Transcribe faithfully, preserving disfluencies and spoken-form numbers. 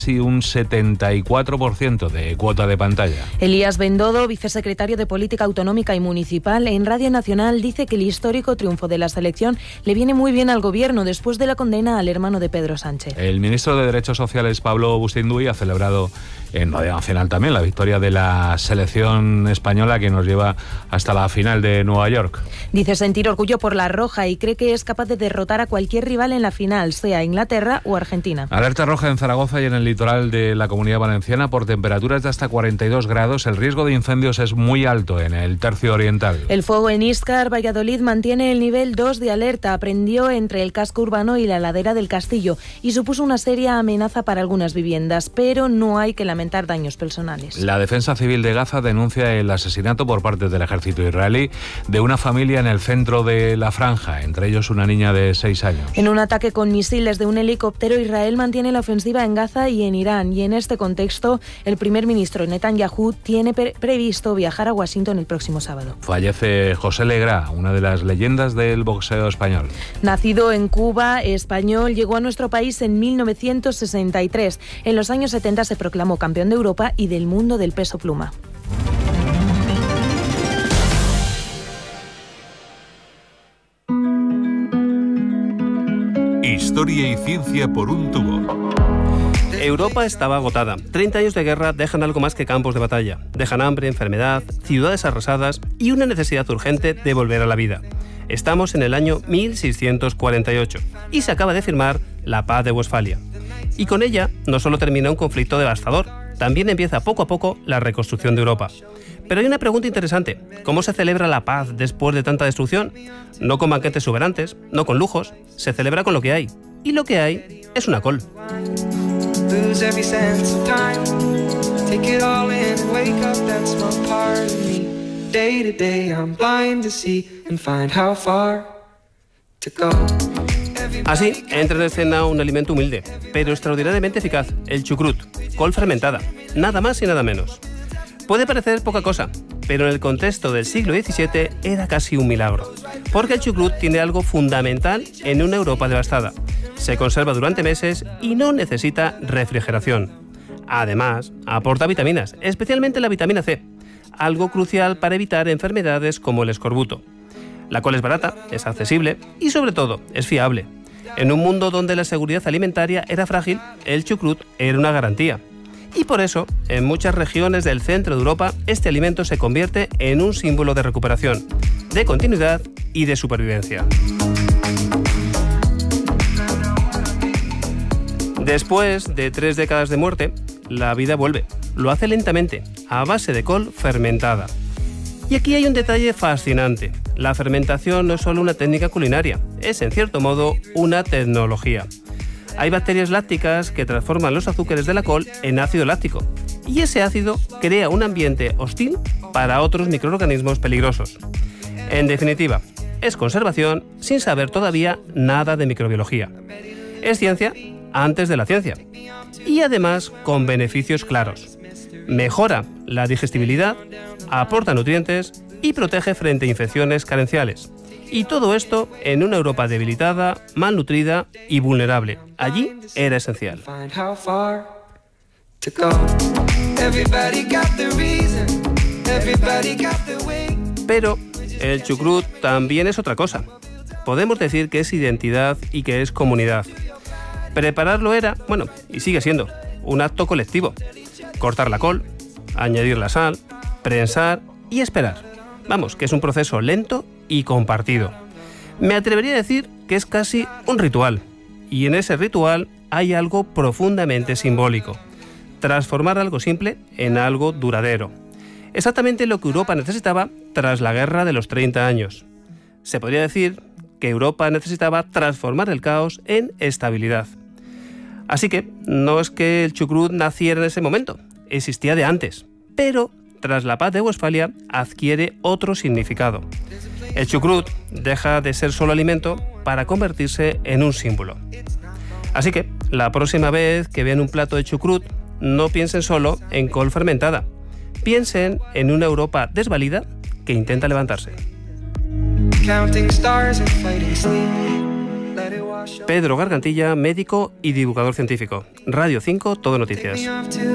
y un setenta y cuatro por ciento de cuota de pantalla. Elías Bendodo, vicesecretario de Política Autonómica y Municipal, en Radio Nacional dice que el histórico triunfo de la selección le viene muy bien al gobierno después de la condena al hermano de Pedro Sánchez. El ministro de Derechos Sociales, Pablo Bustinduy, ha celebrado en Radio Nacional también la victoria de la selección española que nos lleva hasta la final de Nueva York. Dice sentir orgullo por la roja y cree que es capaz de derrotar a cualquier rival en la final, sea Inglaterra o Argentina. Alerta roja en Zaragoza y en el litoral de la Comunidad Valenciana por temperaturas de hasta cuarenta y dos grados. El riesgo de incendios es muy alto en el tercio oriental. El fuego en Íscar, Valladolid, mantiene el nivel dos de alerta. Prendió entre el casco urbano y la ladera del Castillo y supuso una seria amenaza para algunas viviendas, pero no hay que lamentar daños personales. La Defensa Civil de Gaza denuncia el asesinato por parte del ejército israelí de una familia en el centro de la franja, entre ellos una niña de seis años. En un ataque con misiles de un helicóptero, Israel mantiene la ofensiva en Gaza y en Irán, y en este contexto el primer ministro Netanyahu tiene pre- previsto viajar a Washington el próximo sábado. Fallece José Legrá, una de las leyendas del boxeo español. Nacido en Cuba, español, llegó a nuestro país en mil novecientos sesenta y tres. En los años setenta se proclamó campeón de Europa y del mundo del peso pluma. Historia y ciencia por un tubo. Europa estaba agotada. treinta años de guerra dejan algo más que campos de batalla. Dejan hambre, enfermedad, ciudades arrasadas y una necesidad urgente de volver a la vida. Estamos en el año mil seiscientos cuarenta y ocho y se acaba de firmar la Paz de Westfalia. Y con ella no solo termina un conflicto devastador, también empieza poco a poco la reconstrucción de Europa. Pero hay una pregunta interesante. ¿Cómo se celebra la paz después de tanta destrucción? No con banquetes exuberantes, no con lujos, se celebra con lo que hay. Y lo que hay es una col. Así entra en escena un alimento humilde, pero extraordinariamente eficaz, el chucrut, col fermentada, nada más y nada menos. Puede parecer poca cosa, pero en el contexto del siglo diecisiete era casi un milagro, porque el chucrut tiene algo fundamental en una Europa devastada. Se conserva durante meses y no necesita refrigeración. Además, aporta vitaminas, especialmente la vitamina C, algo crucial para evitar enfermedades como el escorbuto. La col es barata, es accesible y sobre todo es fiable. En un mundo donde la seguridad alimentaria era frágil, el chucrut era una garantía. Y por eso, en muchas regiones del centro de Europa, este alimento se convierte en un símbolo de recuperación, de continuidad y de supervivencia. Después de tres décadas de muerte, la vida vuelve. Lo hace lentamente, a base de col fermentada. Y aquí hay un detalle fascinante. La fermentación no es solo una técnica culinaria, es en cierto modo una tecnología. Hay bacterias lácticas que transforman los azúcares de la col en ácido láctico, y ese ácido crea un ambiente hostil para otros microorganismos peligrosos. En definitiva, es conservación sin saber todavía nada de microbiología. Es ciencia antes de la ciencia, y además con beneficios claros. Mejora la digestibilidad, aporta nutrientes y protege frente a infecciones carenciales. Y todo esto en una Europa debilitada, malnutrida y vulnerable. Allí era esencial. Pero el chucrut también es otra cosa. Podemos decir que es identidad y que es comunidad. Prepararlo era, bueno, y sigue siendo, un acto colectivo. Cortar la col, añadir la sal, prensar y esperar. Vamos, que es un proceso lento y compartido. Me atrevería a decir que es casi un ritual. Y en ese ritual hay algo profundamente simbólico. Transformar algo simple en algo duradero. Exactamente lo que Europa necesitaba tras la guerra de los treinta años. Se podría decir que Europa necesitaba transformar el caos en estabilidad. Así que no es que el chucrut naciera en ese momento, existía de antes, pero tras la Paz de Westfalia adquiere otro significado. El chucrut deja de ser solo alimento para convertirse en un símbolo. Así que la próxima vez que vean un plato de chucrut, no piensen solo en col fermentada, piensen en una Europa desvalida que intenta levantarse. Counting stars and fighting sleep. Let it Pedro Gargantilla, médico y divulgador científico. Radio cinco, Todo Noticias.